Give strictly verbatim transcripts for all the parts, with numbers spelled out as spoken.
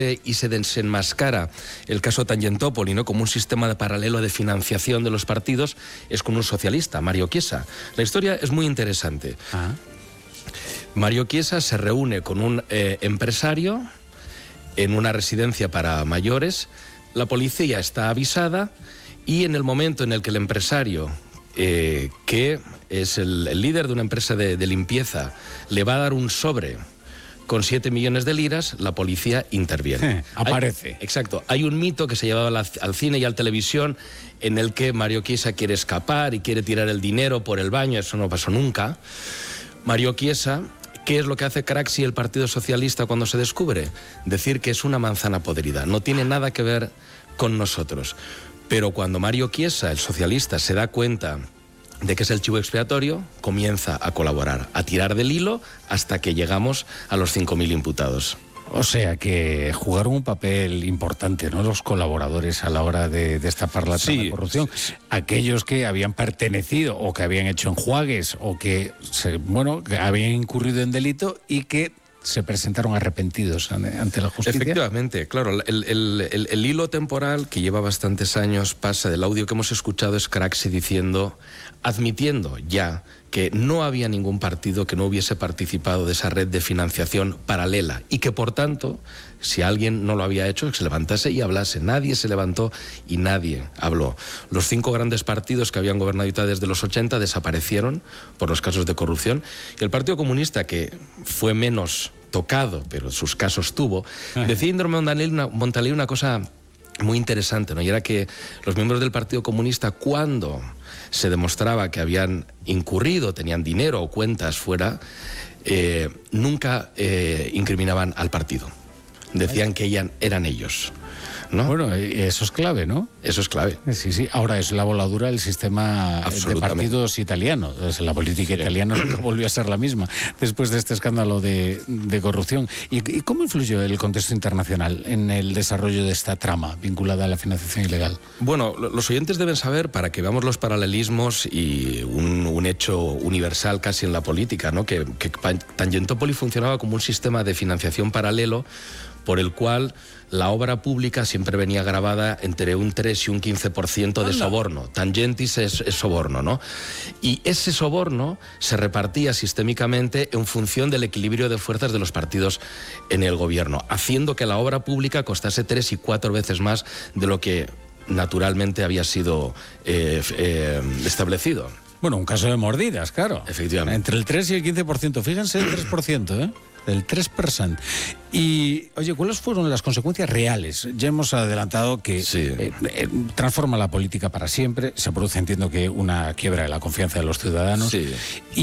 y se desenmascara el caso Tangentopoli, ¿no?, como un sistema de paralelo de financiación de los partidos, es con un socialista, Mario Chiesa. La historia es muy interesante. Ah. Mario Chiesa se reúne con un eh, empresario en una residencia para mayores, la policía está avisada y en el momento en el que el empresario, eh, que es el, el líder de una empresa de, de limpieza, le va a dar un sobre con siete millones de liras, la policía interviene. Eh, aparece. Hay, exacto. Hay un mito que se llevaba al, al cine y a la televisión en el que Mario Chiesa quiere escapar y quiere tirar el dinero por el baño. Eso no pasó nunca. Mario Chiesa, ¿qué es lo que hace Craxi, el Partido Socialista, cuando se descubre? Decir que es una manzana podrida. No tiene nada que ver con nosotros. Pero cuando Mario Chiesa, el socialista, se da cuenta de que es el chivo expiatorio, comienza a colaborar, a tirar del hilo hasta que llegamos a los cinco mil imputados. O sea que jugaron un papel importante, ¿no?, los colaboradores a la hora de destapar la trama sí, de corrupción. Sí. Aquellos que habían pertenecido o que habían hecho enjuagues o que, se, bueno, que habían incurrido en delito y que se presentaron arrepentidos ante la justicia. Efectivamente, claro, el, el, el, el hilo temporal que lleva bastantes años pasa del audio que hemos escuchado es Craxi diciendo, admitiendo ya que no había ningún partido que no hubiese participado de esa red de financiación paralela y que por tanto, si alguien no lo había hecho, que se levantase y hablase. Nadie se levantó y nadie habló. Los cinco grandes partidos que habían gobernado Italia desde los ochenta desaparecieron por los casos de corrupción y el Partido Comunista, que fue menos tocado, pero sus casos tuvo, decía Indro Montanelli una, Montanelli una cosa muy interesante, ¿no? Y era que los miembros del Partido Comunista, cuando se demostraba que habían incurrido, tenían dinero o cuentas fuera, eh, nunca eh, incriminaban al partido. Decían que eran, eran ellos, ¿no? Bueno, eso es clave, ¿no? Eso es clave. Sí, sí. Ahora es la voladura del sistema de partidos italiano. La política sí. italiana nunca volvió a ser la misma después de este escándalo de, de corrupción. ¿Y, ¿Y cómo influyó el contexto internacional en el desarrollo de esta trama vinculada a la financiación ilegal? Bueno, los oyentes deben saber, para que veamos los paralelismos y un, un hecho universal casi en la política, ¿no?, que, que Tangentopoli funcionaba como un sistema de financiación paralelo por el cual la obra pública siempre venía grabada entre un tres y un quince por ciento de soborno. Tangentis es, es soborno, ¿no? Y ese soborno se repartía sistémicamente en función del equilibrio de fuerzas de los partidos en el gobierno, haciendo que la obra pública costase tres y cuatro veces más de lo que naturalmente había sido eh, eh, establecido. Bueno, un caso de mordidas, claro. Efectivamente. Entre el tres y el quince por ciento. Fíjense, el tres por ciento, ¿eh? El tres por ciento. Y, oye, ¿cuáles fueron las consecuencias reales? Ya hemos adelantado que sí. eh, eh, transforma la política para siempre. Se produce, entiendo que, una quiebra de la confianza de los ciudadanos. Sí.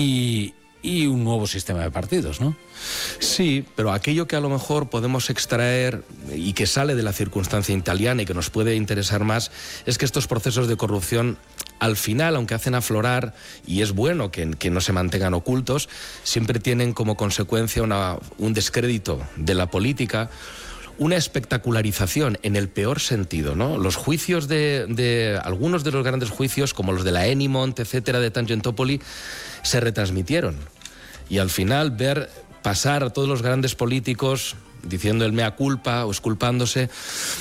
Y, y un nuevo sistema de partidos, ¿no? Sí, pero aquello que a lo mejor podemos extraer y que sale de la circunstancia italiana y que nos puede interesar más es que estos procesos de corrupción, al final, aunque hacen aflorar, y es bueno que, que no se mantengan ocultos, siempre tienen como consecuencia una, un descrédito de la política, una espectacularización en el peor sentido, ¿no? Los juicios de, de algunos de los grandes juicios, como los de la Enimont, etcétera, de Tangentopoli, se retransmitieron. Y al final ver pasar a todos los grandes políticos diciendo el mea culpa o exculpándose,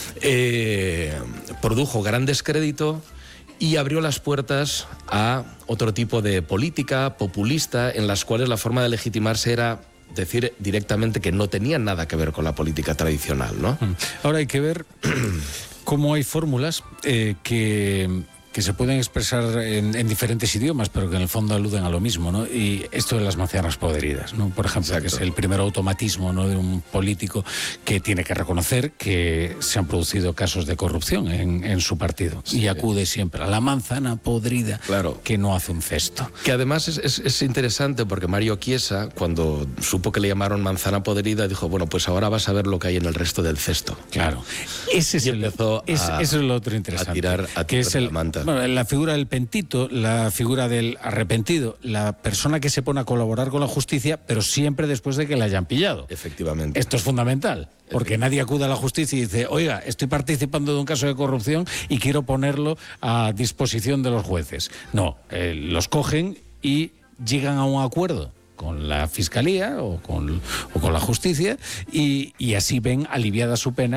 eh, produjo gran descrédito y abrió las puertas a otro tipo de política populista en las cuales la forma de legitimarse era decir directamente que no tenían nada que ver con la política tradicional, ¿no? Ahora hay que ver cómo hay fórmulas eh, que... que se pueden expresar en, en diferentes idiomas, pero que en el fondo aluden a lo mismo, ¿no? Y esto de las manzanas podridas, ¿no? Por ejemplo, exacto, que es el primer automatismo, ¿no?, de un político que tiene que reconocer que se han producido casos de corrupción en, en su partido. Sí. Y acude siempre a la manzana podrida, claro, que no hace un cesto. Que además es, es, es interesante porque Mario Chiesa, cuando supo que le llamaron manzana podrida, dijo, bueno, pues ahora vas a ver lo que hay en el resto del cesto. Claro. Ese es y el, empezó es, a, eso es lo otro interesante. A tirar, a que es el, la manta. Bueno, la figura del pentito, la figura del arrepentido, la persona que se pone a colaborar con la justicia, pero siempre después de que la hayan pillado. Efectivamente. Esto es fundamental, porque nadie acude a la justicia y dice, oiga, estoy participando de un caso de corrupción y quiero ponerlo a disposición de los jueces. No, eh, los cogen y llegan a un acuerdo. con la fiscalía o con, o con la justicia y, y así ven aliviada su pena